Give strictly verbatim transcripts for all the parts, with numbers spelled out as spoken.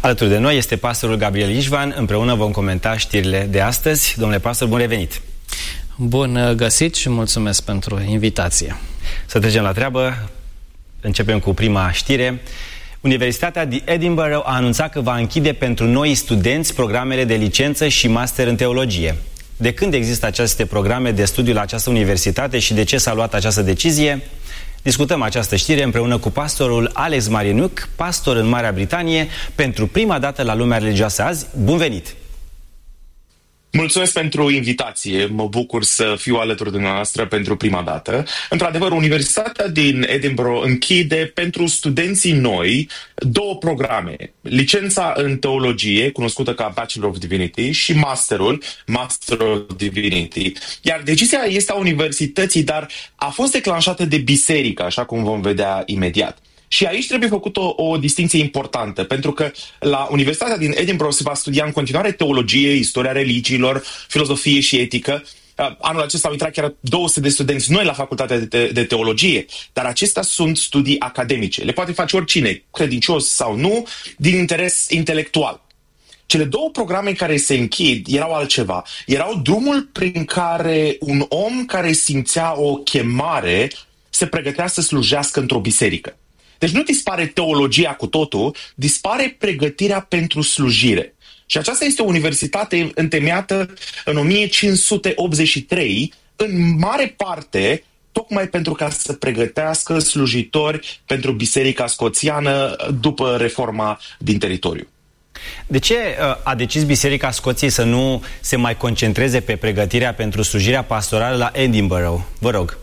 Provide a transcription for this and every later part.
Alături de noi este pastorul Gabriel Ișvan. Împreună vom comenta știrile de astăzi. Domnule pastor, bun revenit! Bun găsit și mulțumesc pentru invitație. Să trecem la treabă. Începem cu prima știre. Universitatea din Edinburgh a anunțat că va închide pentru noi studenți programele de licență și master în teologie. De când există aceste programe de studiu la această universitate și de ce s-a luat această decizie? Discutăm această știre împreună cu pastorul Alex Marinuc, pastor în Marea Britanie, pentru prima dată la Lumea Religioasă azi. Bun venit! Mulțumesc pentru invitație, mă bucur să fiu alături de dumneavoastră pentru prima dată. Într-adevăr, Universitatea din Edinburgh închide pentru studenții noi două programe. Licența în teologie, cunoscută ca Bachelor of Divinity, și masterul, Master of Divinity. Iar decizia este a universității, dar a fost declanșată de biserică, așa cum vom vedea imediat. Și aici trebuie făcută o, o distinție importantă, pentru că la Universitatea din Edinburgh se va studia în continuare teologie, istoria religiilor, filozofie și etică. Anul acesta au intrat chiar două sute de studenți noi la facultatea de, te- de teologie, dar acestea sunt studii academice. Le poate face oricine, credincios sau nu, din interes intelectual. Cele două programe care se închid erau altceva. Erau drumul prin care un om care simțea o chemare se pregătea să slujească într-o biserică. Deci nu dispare teologia cu totul, dispare pregătirea pentru slujire. Și aceasta este o universitate întemeiată în o mie cinci sute optzeci și trei, în mare parte tocmai pentru ca să pregătească slujitori pentru biserica scoțiană după reforma din teritoriu. De ce a decis Biserica Scoției să nu se mai concentreze pe pregătirea pentru slujirea pastorală la Edinburgh? Vă rog.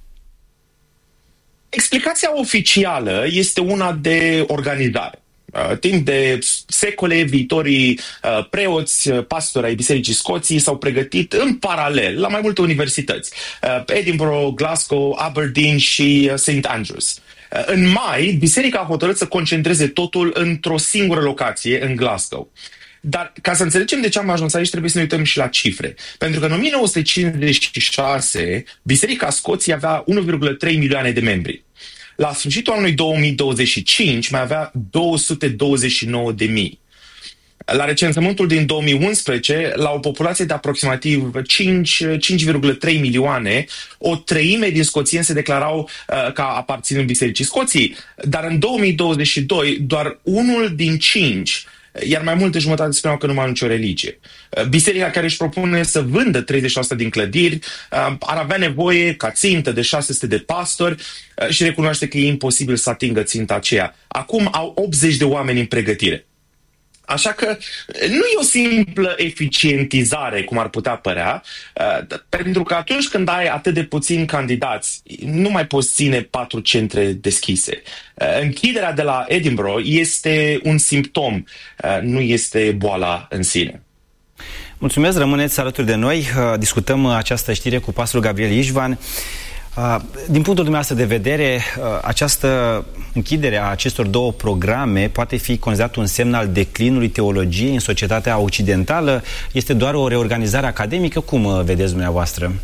Explicația oficială este una de organizare. Timp de secole, viitorii preoți, pastori ai Bisericii Scoției s-au pregătit în paralel la mai multe universități. Edinburgh, Glasgow, Aberdeen și Saint Andrews. În mai, biserica a hotărât să concentreze totul într-o singură locație, în Glasgow. Dar ca să înțelegem de ce am ajuns aici, trebuie să ne uităm și la cifre. Pentru că în o mie nouă sute cincizeci și șase, Biserica Scoției avea unu virgulă trei milioane de membri. La sfârșitul anului două mii douăzeci și cinci mai avea două sute douăzeci și nouă de mii. La recensământul din două mii unsprezece, la o populație de aproximativ cinci virgulă trei milioane, o treime din scoțieni se declarau uh, ca aparținând Bisericii Scoției. Dar în două mii douăzeci și doi, doar unul din cinci, iar mai multe jumătate spuneau că nu mai au nicio religie. Biserica care își propune să vândă treizeci la sută din clădiri ar avea nevoie ca țintă de șase sute de pastori și recunoaște că e imposibil să atingă ținta aceea. Acum au optzeci de oameni în pregătire. Așa că nu e o simplă eficientizare, cum ar putea părea, pentru că atunci când ai atât de puțini candidați, nu mai poți ține patru centre deschise. Închiderea de la Edinburgh este un simptom, nu este boala în sine. Mulțumesc, rămâneți alături de noi. Discutăm această știre cu pastorul Gabriel Ișvan. Din punctul dumneavoastră de vedere, această închidere a acestor două programe poate fi considerat un semn al declinului teologiei în societatea occidentală? Este doar o reorganizare academică? Cum vedeți dumneavoastră?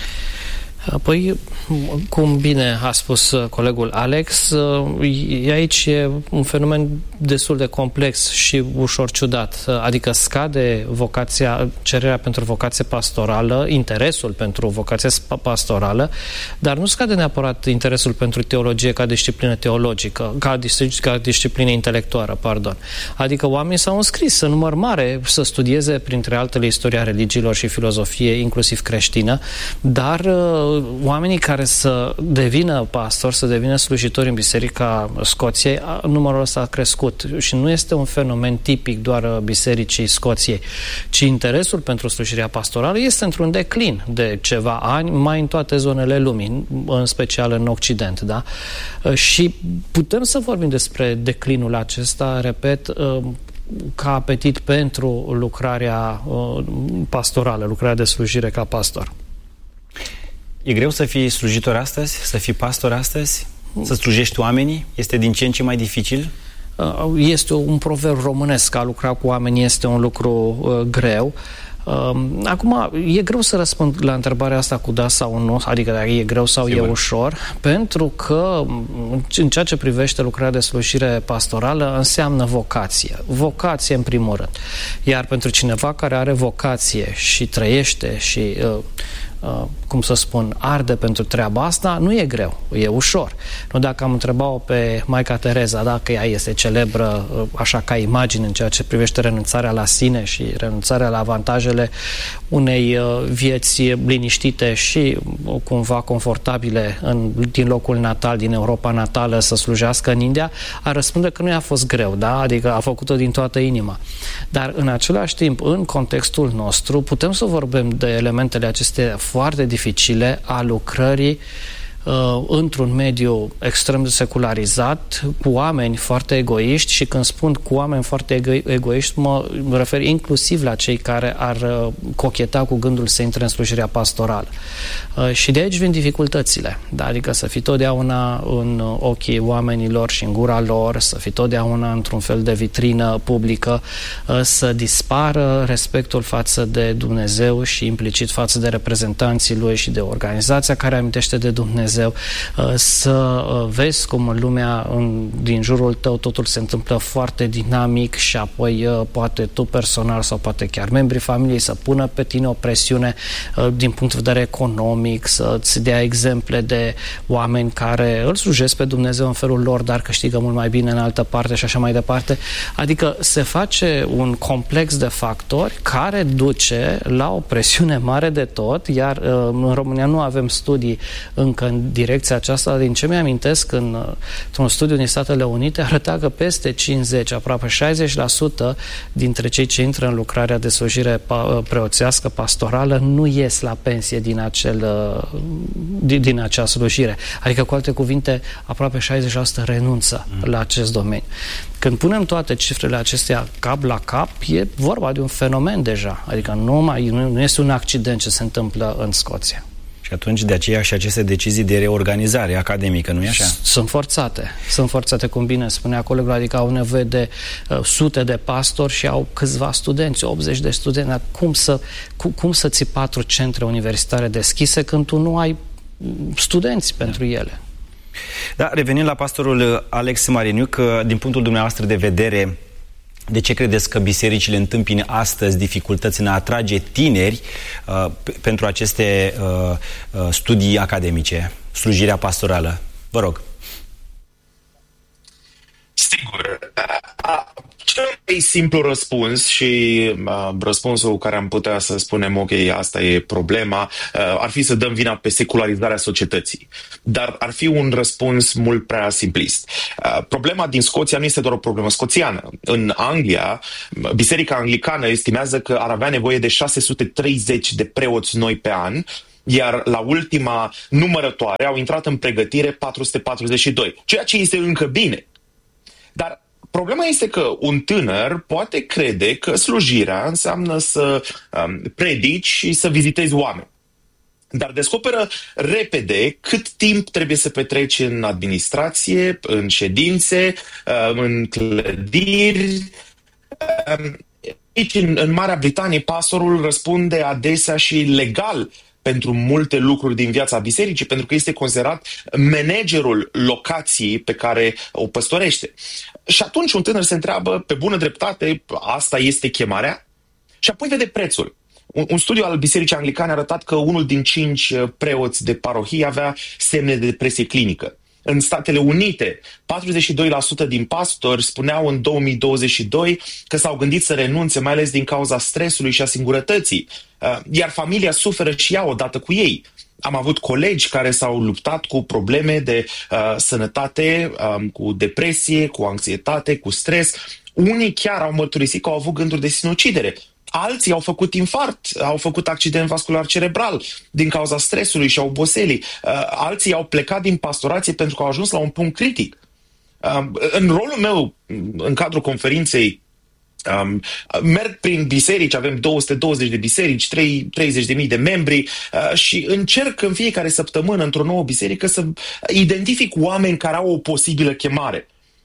Păi, cum bine a spus colegul Alex, aici e un fenomen destul de complex și ușor ciudat. Adică scade vocația, cererea pentru vocație pastorală, interesul pentru vocație pastorală, dar nu scade neapărat interesul pentru teologie ca disciplină teologică, ca, ca disciplină intelectuală, pardon. Adică oamenii s-au înscris în număr mare să studieze, printre altele, istoria religiilor și filozofie, inclusiv creștină, dar oamenii care să devină pastori, să devină slujitori în Biserica Scoției, numărul ăsta a crescut și nu este un fenomen tipic doar Bisericii Scoției, ci interesul pentru slujirea pastorală este într-un declin de ceva ani, mai în toate zonele lumii, în special în Occident, da? Și putem să vorbim despre declinul acesta, repet, ca apetit pentru lucrarea pastorală, lucrarea de slujire ca pastor. E greu să fii slujitor astăzi? Să fii pastor astăzi? Să slujești oamenii? Este din ce în ce mai dificil? Este un proverb românesc, a lucra cu oamenii este un lucru uh, greu. Acum, e greu să răspund la întrebarea asta cu da sau nu, adică dacă e greu sau Sigur. e ușor, pentru că în ceea ce privește lucrarea de slujire pastorală înseamnă vocație. Vocație în primul rând. Iar pentru cineva care are vocație și trăiește și uh, Uh, cum să spun, arde pentru treaba asta, nu e greu, e ușor. Nu dacă am întrebat-o pe Maica Tereza, dacă ea este celebră uh, așa ca imagine în ceea ce privește renunțarea la sine și renunțarea la avantajele unei uh, vieți liniștite și uh, cumva confortabile în, din locul natal, din Europa natală, să slujească în India, a răspunde că nu i-a fost greu, da? Adică a făcut-o din toată inima. Dar în același timp, în contextul nostru, putem să vorbim de elementele acestea foarte dificile a lucrării uh, într-un mediu extrem de secularizat, cu oameni foarte egoiști, și când spun cu oameni foarte ego- egoiști, mă refer inclusiv la cei care ar uh, cocheta cu gândul să intre în slujirea pastorală. Uh, și de aici vin dificultățile, da? Adică să fii totdeauna în ochii oamenilor și în gura lor, să fii totdeauna într-un fel de vitrină publică, uh, să dispară respectul față de Dumnezeu și implicit față de reprezentanții lui și de organizația care amintește de Dumnezeu, să vezi cum în lumea în, din jurul tău totul se întâmplă foarte dinamic și apoi poate tu personal sau poate chiar membrii familiei să pună pe tine o presiune din punct de vedere economic, să-ți dea exemple de oameni care îl slujesc pe Dumnezeu în felul lor, dar câștigă mult mai bine în altă parte și așa mai departe. Adică se face un complex de factori care duce la o presiune mare de tot, iar în România nu avem studii încă în direcția aceasta. Din ce mi-amintesc, în, într-un studiu din Statele Unite arăta că peste cincizeci, aproape șaizeci la sută dintre cei ce intră în lucrarea de slujire preoțească, pastorală, nu ies la pensie din, acel, din, din acea slujire. Adică, cu alte cuvinte, aproape șaizeci la sută renunță mm. la acest domeniu. Când punem toate cifrele acestea cap la cap, e vorba de un fenomen deja. Adică nu, mai, nu este un accident ce se întâmplă în Scoția. Și atunci de aceea și aceste decizii de reorganizare academică, nu-i așa? Sunt forțate. Sunt forțate, cum bine spunea colegul, adică au nevoie de uh, sute de pastori și au câțiva studenți, optzeci de studenți. Cum să, cu, cum să ții patru centre universitare deschise când tu nu ai studenți da. pentru ele? Da, revenind la pastorul Alex Mariniuc, din punctul dumneavoastră de vedere, de ce credeți că bisericile întâmpină astăzi dificultăți în a atrage tineri uh, pentru aceste uh, uh, studii academice, slujirea pastorală? Vă rog. Sigur. Cel mai simplu răspuns și uh, răspunsul care am putea să spunem, ok, asta e problema, uh, ar fi să dăm vina pe secularizarea societății. Dar ar fi un răspuns mult prea simplist. Uh, problema din Scoția nu este doar o problemă scoțiană. În Anglia, Biserica Anglicană estimează că ar avea nevoie de șase sute treizeci de preoți noi pe an, iar la ultima numărătoare au intrat în pregătire patru sute patruzeci și doi, ceea ce este încă bine. Dar problema este că un tânăr poate crede că slujirea înseamnă să um, predici și să vizitezi oameni. Dar descoperă repede cât timp trebuie să petreci în administrație, în ședințe, um, în clădiri. Um, aici, în, în Marea Britanie, pastorul răspunde adesea și legal pentru multe lucruri din viața bisericii, pentru că este considerat managerul locației pe care o păstorește. Și atunci un tânăr se întreabă, pe bună dreptate, asta este chemarea? Și apoi vede prețul. Un, un studiu al Bisericii Anglicane a arătat că unul din cinci preoți de parohie avea semne de depresie clinică. În Statele Unite, patruzeci și doi la sută din pastori spuneau în două mii douăzeci și doi că s-au gândit să renunțe, mai ales din cauza stresului și a singurătății, iar familia suferă și ea odată cu ei. Am avut colegi care s-au luptat cu probleme de uh, sănătate, um, cu depresie, cu anxietate, cu stres. Unii chiar au mărturisit că au avut gânduri de sinucidere. Alții au făcut infarct, au făcut accident vascular cerebral din cauza stresului și a oboselii. Uh, alții au plecat din pastorație pentru că au ajuns la un punct critic. Uh, în rolul meu, în cadrul conferinței, Um, merg prin biserici, avem două sute douăzeci de biserici, treizeci de mii de membri uh, și încerc în fiecare săptămână într-o nouă biserică să identific oameni care au o posibilă chemare.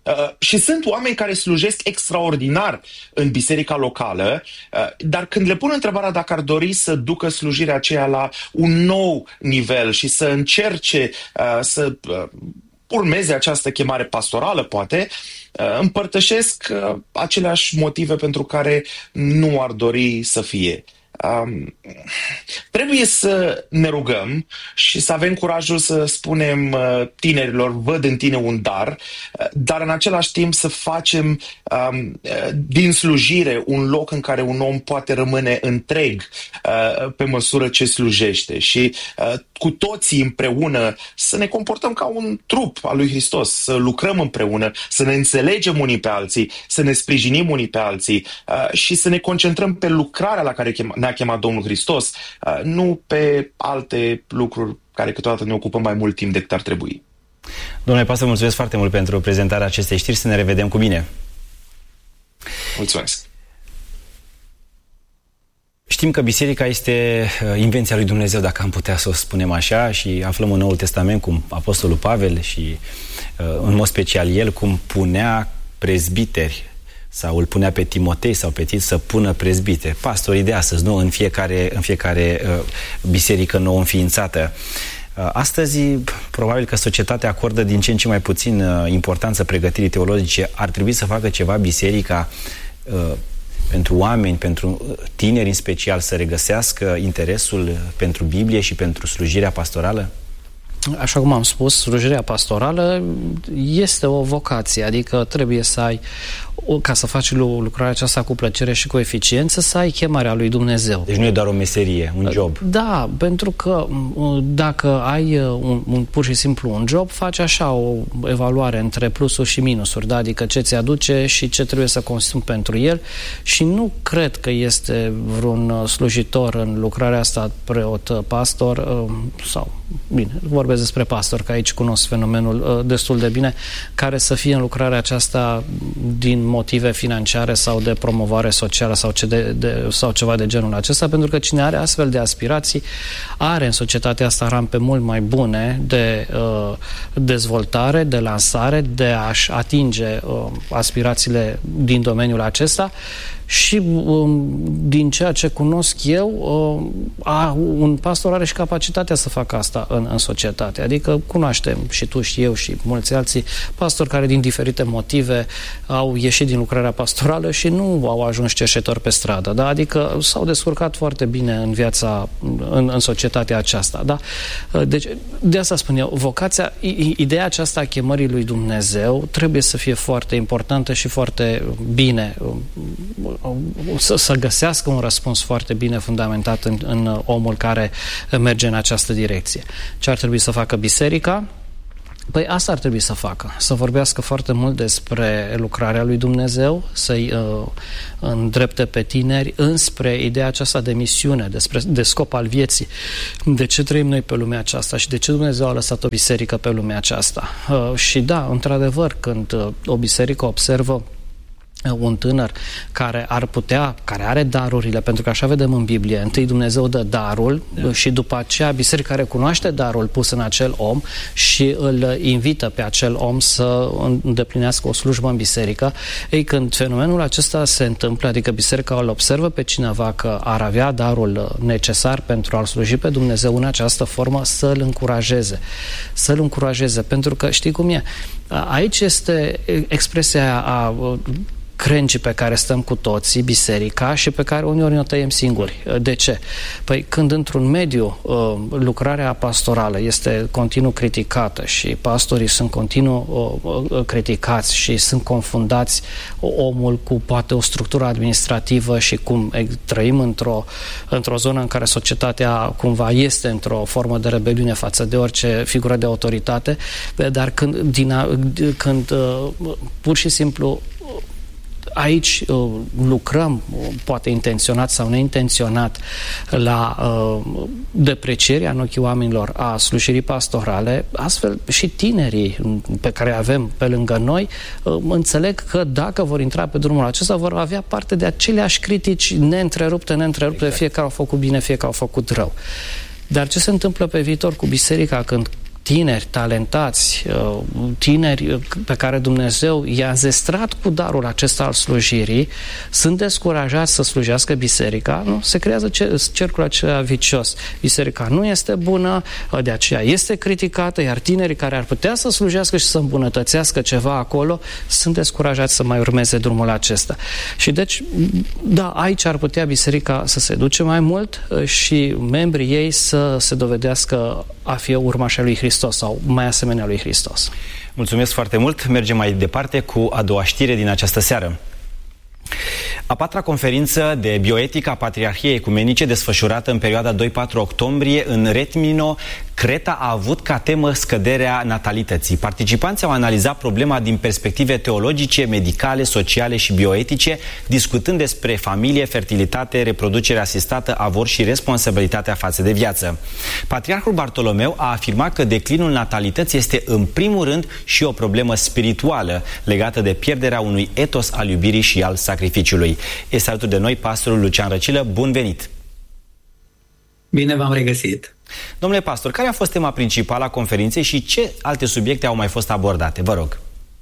Uh, și sunt oameni care slujesc extraordinar în biserica locală, uh, dar când le pun întrebarea dacă ar dori să ducă slujirea aceea la un nou nivel și să încerce uh, să uh, urmeze această chemare pastorală, poate, uh, împărtășesc uh, aceleași motive pentru care nu ar dori să fie. Um, trebuie să ne rugăm și să avem curajul să spunem uh, tinerilor, văd în tine un dar, uh, dar în același timp să facem um, uh, din slujire un loc în care un om poate rămâne întreg uh, pe măsură ce slujește și uh, cu toții împreună să ne comportăm ca un trup al lui Hristos, să lucrăm împreună, să ne înțelegem unii pe alții, să ne sprijinim unii pe alții uh, și să ne concentrăm pe lucrarea la care ne-a chemat Domnul Hristos, nu pe alte lucruri care câteodată ne ocupă mai mult timp decât ar trebui. Domnule pastor, mulțumesc foarte mult pentru prezentarea acestei știri. Să ne revedem cu bine. Mulțumesc. Știm că biserica este invenția lui Dumnezeu, dacă am putea să o spunem așa, și aflăm în Noul Testament cum Apostolul Pavel și în mod special el cum punea prezbiteri sau îl punea pe Timotei sau pe Tit să pună prezbiteri, pastorii de astăzi, nu? În fiecare, în fiecare uh, biserică nouă înființată. Uh, astăzi, probabil că societatea acordă din ce în ce mai puțin uh, importanță pregătirii teologice. Ar trebui să facă ceva biserica uh, pentru oameni, pentru tineri în special, să regăsească interesul pentru Biblie și pentru slujirea pastorală? Așa cum am spus, slujirea pastorală este o vocație, adică trebuie să ai, ca să faci lucrarea aceasta cu plăcere și cu eficiență, să ai chemarea lui Dumnezeu. Deci nu e doar o meserie, un job. Da, pentru că dacă ai un, un, pur și simplu un job, faci așa o evaluare între plusuri și minusuri, da? Adică ce ți aduce și ce trebuie să consumi pentru el, și nu cred că este vreun slujitor în lucrarea asta, preot, pastor, sau, bine, vorbesc despre pastor, că aici cunosc fenomenul destul de bine, care să fie în lucrarea aceasta din motive financiare sau de promovare socială sau, ce de, de, sau ceva de genul acesta, pentru că cine are astfel de aspirații are în societatea asta rampe mult mai bune de uh, dezvoltare, de lansare, de a-și atinge uh, aspirațiile din domeniul acesta. Și um, din ceea ce cunosc eu, uh, a, un pastor are și capacitatea să facă asta în, în societate. Adică cunoaștem și tu și eu și mulți alții pastori care din diferite motive au ieșit din lucrarea pastorală și nu au ajuns cerșetori pe stradă. Da? Adică s-au descurcat foarte bine în viața, în, în societatea aceasta. Da? Deci, de asta spun eu, vocația, ideea aceasta a chemării lui Dumnezeu trebuie să fie foarte importantă și foarte bine Să, să găsească un răspuns foarte bine fundamentat în, în omul care merge în această direcție. Ce ar trebui să facă biserica? Păi asta ar trebui să facă, să vorbească foarte mult despre lucrarea lui Dumnezeu, să-i uh, îndrepte pe tineri înspre ideea aceasta de misiune, despre, de scop al vieții. De ce trăim noi pe lumea aceasta și de ce Dumnezeu a lăsat o biserică pe lumea aceasta? Uh, și da, într-adevăr, când uh, o biserică observă un tânăr care ar putea, care are darurile, pentru că așa vedem în Biblie, întâi Dumnezeu dă darul, da, și după aceea biserica recunoaște darul pus în acel om și îl invită pe acel om să îndeplinească o slujbă în biserică. Ei, când fenomenul acesta se întâmplă, adică biserica îl observă pe cineva că ar avea darul necesar pentru a-L sluji pe Dumnezeu în această formă, să-l încurajeze. Să-l încurajeze, pentru că știi cum e? Aici este expresia a crengii pe care stăm cu toții, biserica, și pe care uneori ne tăiem singuri. De ce? Păi când într-un mediu lucrarea pastorală este continuu criticată și pastorii sunt continuu criticați și sunt confundați omul cu poate o structură administrativă și cum trăim într-o, într-o zonă în care societatea cumva este într-o formă de rebeliune față de orice figură de autoritate, dar când, din, când pur și simplu aici uh, lucrăm, uh, poate intenționat sau neintenționat, la uh, deprecierea în ochii oamenilor a slujirii pastorale, astfel și tinerii pe care avem pe lângă noi uh, înțeleg că dacă vor intra pe drumul acesta vor avea parte de aceleași critici neîntrerupte, neîntrerupte, exact. Fiecare au făcut bine, fiecare au făcut rău. Dar ce se întâmplă pe viitor cu biserica când tineri talentați, tineri pe care Dumnezeu i-a înzestrat cu darul acesta al slujirii, sunt descurajați să slujească biserica, nu? Se creează cercul acela vicios. Biserica nu este bună, de aceea este criticată, iar tinerii care ar putea să slujească și să îmbunătățească ceva acolo, sunt descurajați să mai urmeze drumul acesta. Și deci, da, aici ar putea biserica să se duce mai mult și membrii ei să se dovedească a fi urmașa lui Hristos sau mai asemenea lui Hristos. Mulțumesc foarte mult. Mergem mai departe cu a doua știre din această seară. A patra conferință de bioetică a Patriarhiei Ecumenice, desfășurată în perioada doi patru octombrie în Retmino, Creta, a avut ca temă scăderea natalității. Participanții au analizat problema din perspective teologice, medicale, sociale și bioetice, discutând despre familie, fertilitate, reproducere asistată, avort și responsabilitatea față de viață. Patriarhul Bartolomeu a afirmat că declinul natalității este în primul rând și o problemă spirituală legată de pierderea unui etos al iubirii și al sacrificiului. Este alături de noi pastorul Lucian Răcilă. Bun venit! Bine v-am regăsit! Domnule pastor, care a fost tema principală a conferinței și ce alte subiecte au mai fost abordate? Vă rog!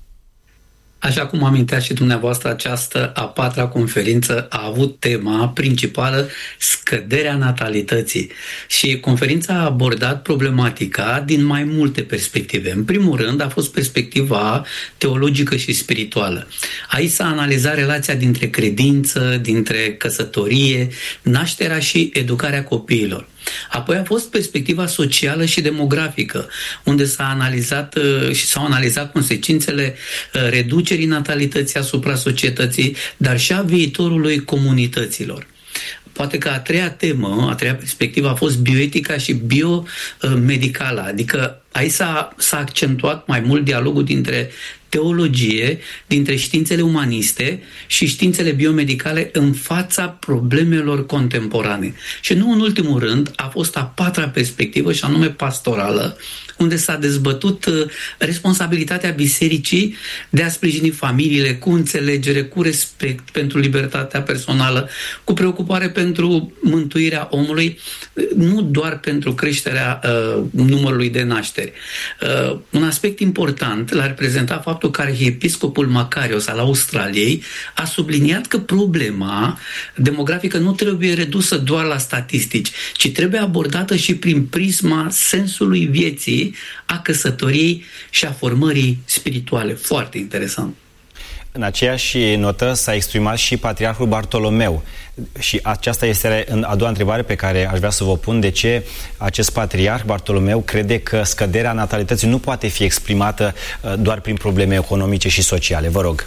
Așa cum aminteați și dumneavoastră, această a patra conferință a avut tema principală scăderea natalității și conferința a abordat problematica din mai multe perspective. În primul rând a fost perspectiva teologică și spirituală. Aici s-a analizat relația dintre credință, dintre căsătorie, nașterea și educarea copiilor. Apoi a fost perspectiva socială și demografică, unde s-a analizat și s-au analizat consecințele reducerii natalității asupra societății, dar și a viitorului comunităților. Poate că a treia temă, a treia perspectivă a fost bioetica și biomedicala, adică aici s-a, s-a accentuat mai mult dialogul dintre teologie, dintre științele umaniste și științele biomedicale în fața problemelor contemporane. Și nu în ultimul rând a fost a patra perspectivă, și anume pastorală, unde s-a dezbătut responsabilitatea bisericii de a sprijini familiile cu înțelegere, cu respect pentru libertatea personală, cu preocupare pentru mântuirea omului, nu doar pentru creșterea uh, numărului de nașteri. Uh, un aspect important l-a reprezentat faptul că arhiepiscopul Macarios al Australiei a subliniat că problema demografică nu trebuie redusă doar la statistici, ci trebuie abordată și prin prisma sensului vieții, a căsătoriei și a formării spirituale. Foarte interesant. În aceeași notă s-a exprimat și Patriarhul Bartolomeu. Și aceasta este a doua întrebare pe care aș vrea să vă pun. De ce acest Patriarh Bartolomeu crede că scăderea natalității nu poate fi exprimată doar prin probleme economice și sociale? Vă rog.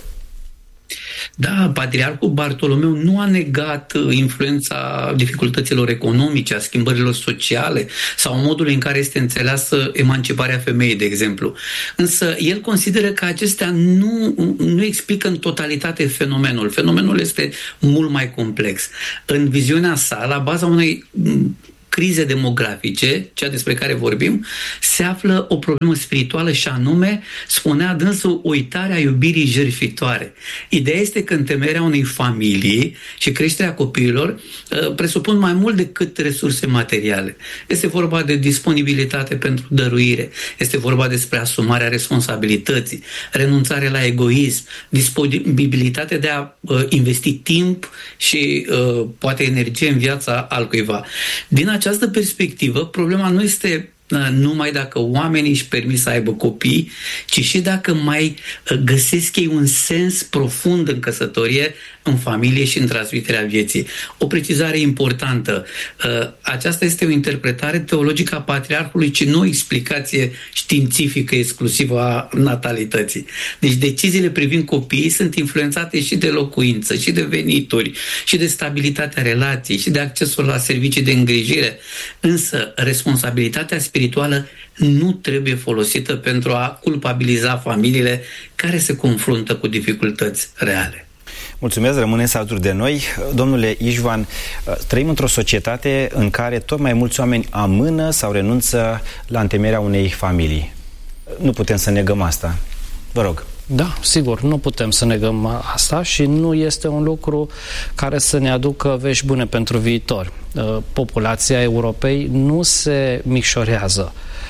Da, Patriarhul Bartolomeu nu a negat influența dificultăților economice, a schimbărilor sociale sau modul în care este înțeleasă emanciparea femeii, de exemplu. Însă el consideră că acestea nu, nu explică în totalitate fenomenul. Fenomenul este mult mai complex. În viziunea sa, la baza unei crize demografice, cea despre care vorbim, se află o problemă spirituală și anume, spunea dânsul, uitarea iubirii jertfitoare. Ideea este că întemeierea unei familii și creșterea copiilor presupun mai mult decât resurse materiale. Este vorba de disponibilitate pentru dăruire, este vorba despre asumarea responsabilității, renunțare la egoism, disponibilitate de a investi timp și poate energie în viața altcuiva. Din această perspectivă, problema nu este numai dacă oamenii își permit să aibă copii, ci și dacă mai găsesc ei un sens profund în căsătorie, în familie și în transmiterea vieții. O precizare importantă. Aceasta este o interpretare teologică a Patriarhului, ci nu o explicație științifică exclusivă a natalității. Deci deciziile privind copiii sunt influențate și de locuință, și de venituri, și de stabilitatea relației, și de accesul la servicii de îngrijire. Însă, responsabilitatea spirituală nu trebuie folosită pentru a culpabiliza familiile care se confruntă cu dificultăți reale. Mulțumesc, rămâneți alături de noi. Domnule Ișvan, trăim într-o societate în care tot mai mulți oameni amână sau renunță la întemeierea unei familii. Nu putem să negăm asta. Vă rog. Da, sigur, nu putem să negăm asta și nu este un lucru care să ne aducă vești bune pentru viitor. Populația Europei nu se micșorează,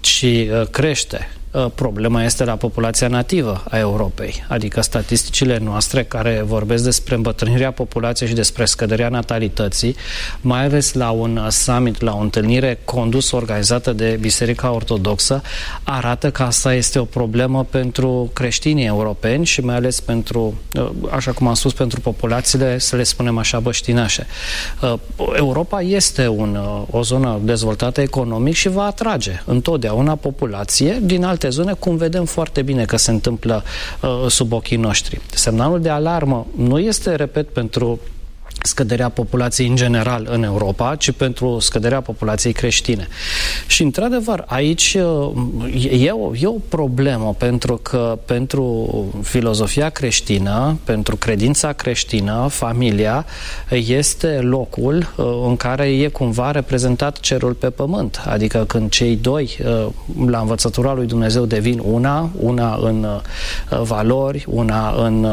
ci crește. Problema este la populația nativă a Europei, adică statisticile noastre care vorbesc despre îmbătrânirea populației și despre scăderea natalității, mai ales la un summit, la o întâlnire condusă, organizată de Biserica Ortodoxă, arată că asta este o problemă pentru creștinii europeni și mai ales pentru, așa cum am spus, pentru populațiile, să le spunem așa, băștinașe. Europa este un, o zonă dezvoltată economic și va atrage întotdeauna populație din alte zone, cum vedem foarte bine că se întâmplă uh, sub ochii noștri. Semnalul de alarmă nu este, repet, pentru scăderea populației în general în Europa, ci pentru scăderea populației creștine. Și, într-adevăr, aici e o, e o problemă, pentru că pentru filozofia creștină, pentru credința creștină, familia este locul în care e cumva reprezentat cerul pe pământ. Adică când cei doi la învățătura lui Dumnezeu devin una, una în valori, una în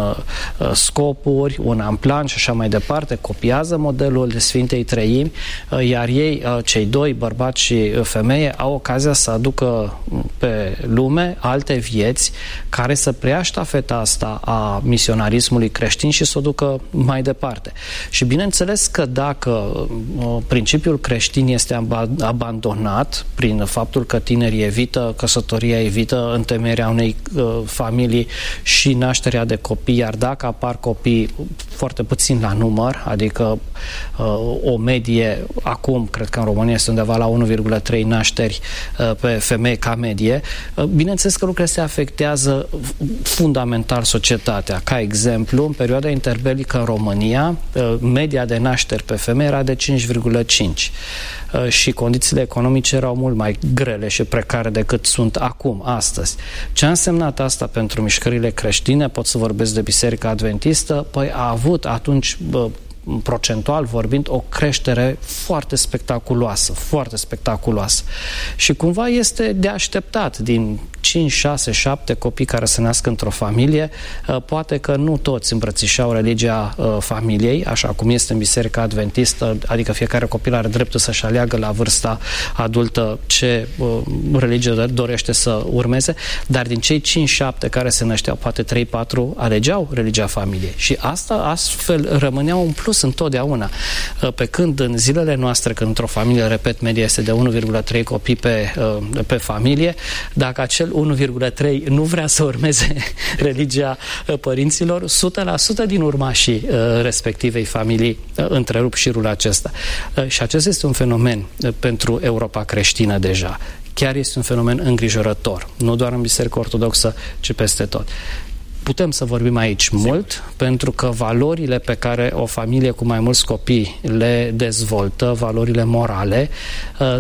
scopuri, una în plan și așa mai departe, copiază modelul de Sfintei Treimi, iar ei, cei doi, bărbat și femeie, au ocazia să aducă pe lume alte vieți care să preia ștafeta asta a misionarismului creștin și să o ducă mai departe. Și bineînțeles că dacă principiul creștin este abandonat prin faptul că tinerii evită căsătoria, evită întemeierea unei familii și nașterea de copii, iar dacă apar copii foarte puțin la număr, adică uh, o medie acum, cred că în România este undeva la unu virgulă trei nașteri uh, pe femeie ca medie, uh, bineînțeles că lucrurile se afectează fundamental societatea. Ca exemplu, în perioada interbelică în România, uh, media de nașteri pe femeie era de cinci virgulă cinci uh, și condițiile economice erau mult mai grele și precare decât sunt acum, astăzi. Ce a însemnat asta pentru mișcările creștine? Pot să vorbesc de Biserica Adventistă? Păi a avut atunci, bă, procentual vorbind, o creștere foarte spectaculoasă, foarte spectaculoasă. Și cumva este de așteptat din cinci, șase, șapte copii care se nasc într-o familie, poate că nu toți îmbrățișau religia familiei, așa cum este în Biserica Adventistă, adică fiecare copil are dreptul să-și aleagă la vârsta adultă ce religie dorește să urmeze, dar din cei cinci șapte care se nășteau, poate trei patru alegeau religia familiei. Și asta astfel rămânea un plus întotdeauna. Pe când în zilele noastre, când într-o familie, repet, media este de unu virgulă trei copii pe, pe familie, dacă acel unu virgulă trei nu vrea să urmeze religia părinților, o sută la sută din urmașii respectivei familii întrerup șirul acesta. Și acesta este un fenomen pentru Europa creștină deja. Chiar este un fenomen îngrijorător. Nu doar în Biserica Ortodoxă, ci peste tot. Putem să vorbim aici Sigur. mult, pentru că valorile pe care o familie cu mai mulți copii le dezvoltă, valorile morale, uh,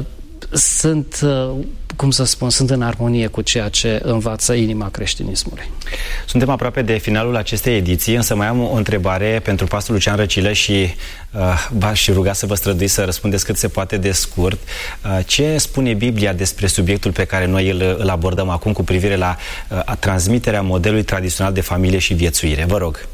sunt, uh, cum să spun, sunt în armonie cu ceea ce învață inima creștinismului. Suntem aproape de finalul acestei ediții, însă mai am o întrebare pentru pastorul Lucian Răcilă și uh, v-aș ruga să vă străduiți să răspundeți cât se poate de scurt. Uh, ce spune Biblia despre subiectul pe care noi îl, îl abordăm acum cu privire la uh, a transmiterea modelului tradițional de familie și viețuire? Vă rog.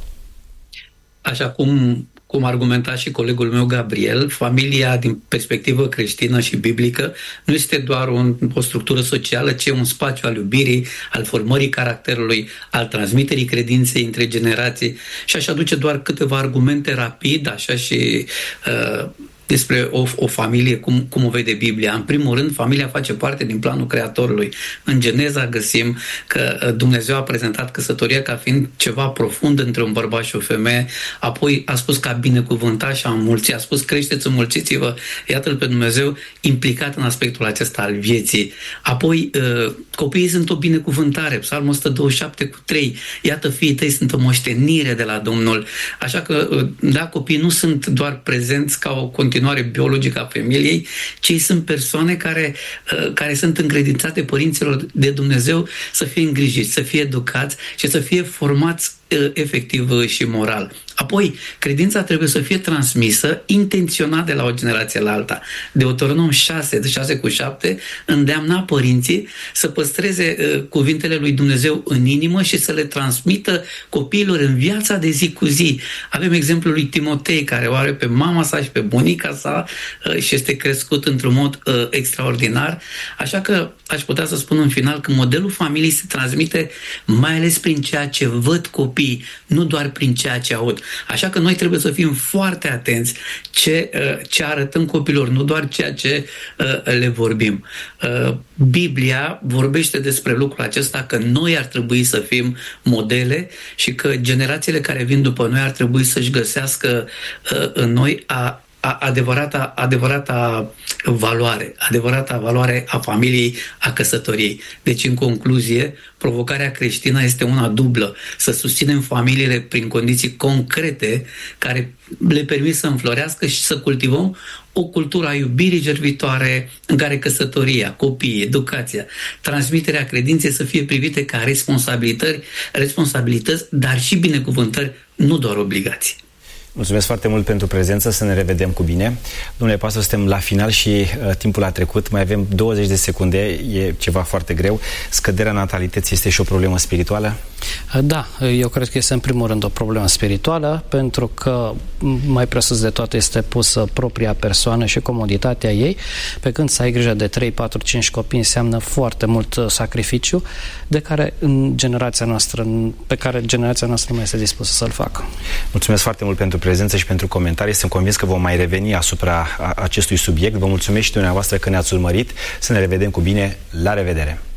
Așa cum Cum argumenta și colegul meu Gabriel, familia din perspectivă creștină și biblică nu este doar un, o structură socială, ci un spațiu al iubirii, al formării caracterului, al transmiterii credinței între generații. Și aș aduce doar câteva argumente rapid, așa și uh, despre o, o familie, cum, cum o vede Biblia. În primul rând, familia face parte din planul Creatorului. În Geneza găsim că Dumnezeu a prezentat căsătoria ca fiind ceva profund între un bărbat și o femeie, apoi a spus că a binecuvântat și a înmulțit, a spus creșteți, înmulțiți-vă. Iată-L pe Dumnezeu implicat în aspectul acesta al vieții. Apoi, copiii sunt o binecuvântare. Psalmul o sută douăzeci și șapte cu trei. Iată, fiii tăi sunt o moștenire de la Domnul. Așa că, da, copiii nu sunt doar prezenți ca o continuare biologică a familiei, ci sunt persoane care, care sunt încredințate părinților de Dumnezeu să fie îngrijiți, să fie educați și să fie formați efectiv și moral. Apoi, credința trebuie să fie transmisă intenționat de la o generație la alta. Deuteronom șase, șase cu șapte, îndeamna părinții să păstreze uh, cuvintele lui Dumnezeu în inimă și să le transmită copiilor în viața de zi cu zi. Avem exemplul lui Timotei, care o are pe mama sa și pe bunica sa uh, și este crescut într-un mod uh, extraordinar. Așa că aș putea să spun în final că modelul familiei se transmite mai ales prin ceea ce văd copiii, nu doar prin ceea ce aud. Așa că noi trebuie să fim foarte atenți ce, ce arătăm copilor, nu doar ceea ce le vorbim. Biblia vorbește despre lucrul acesta, că noi ar trebui să fim modele și că generațiile care vin după noi ar trebui să-și găsească în noi a adevărata, adevărata valoare, adevărata valoare a familiei, a căsătoriei. Deci, în concluzie, provocarea creștină este una dublă. Să susținem familiile prin condiții concrete care le permit să înflorească și să cultivăm o cultură a iubirii gervitoare în care căsătoria, copiii, educația, transmiterea credinței să fie privite ca responsabilități, responsabilități, dar și binecuvântări, nu doar obligații. Mulțumesc foarte mult pentru prezență, să ne revedem cu bine. Domnule pastor, suntem la final și uh, timpul a trecut, mai avem douăzeci de secunde, e ceva foarte greu. Scăderea natalității este și o problemă spirituală? Da, eu cred că este în primul rând o problemă spirituală, pentru că mai presus de toate este pusă propria persoană și comoditatea ei, pe când să ai grijă de trei, patru, cinci copii înseamnă foarte mult sacrificiu, de care în generația noastră, pe care generația noastră nu mai este dispusă să-l facă. Mulțumesc foarte mult pentru prezență și pentru comentarii. Sunt convins că vom mai reveni asupra acestui subiect. Vă mulțumesc și dumneavoastră că ne-ați urmărit. Să ne revedem cu bine. La revedere!